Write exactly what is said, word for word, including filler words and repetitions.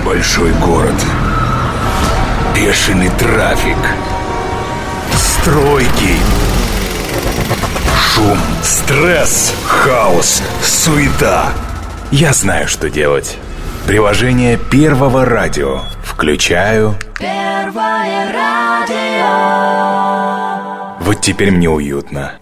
Большой город. Бешеный трафик. Стройки. Шум, стресс, хаос, суета. Я знаю, что делать. Приложение Первого радио. Включаю. Первое радио. Вот теперь мне уютно.